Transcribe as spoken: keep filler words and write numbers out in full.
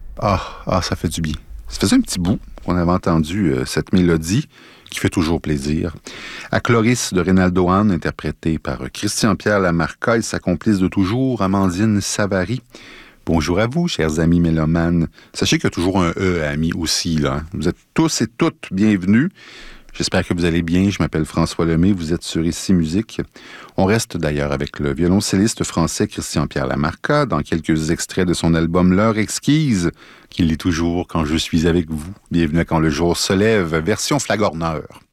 Ah, ah, ça fait du bien. Ça faisait un petit bout qu'on avait entendu euh, cette mélodie qui fait toujours plaisir. À Chloris de Reynaldo Hahn, interprétée par euh, Christian-Pierre Lamarca et sa complice de toujours, Amandine Savary. Bonjour à vous, chers amis mélomanes. Sachez qu'il y a toujours un E à amis aussi, là. Vous êtes tous et toutes bienvenus. J'espère que vous allez bien. Je m'appelle François Lemay. Vous êtes sur Ici Musique. On reste d'ailleurs avec le violoncelliste français Christian-Pierre Lamarca dans quelques extraits de son album L'heure exquise, qui lit toujours quand je suis avec vous. Bienvenue à Quand le jour se lève, version flagorneur.